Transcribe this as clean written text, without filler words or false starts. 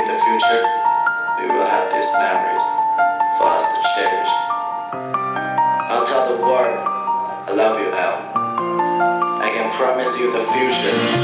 in the future, we will have these memories for us to cherish. I'll tell the world I love you, Al. I can promise you the future.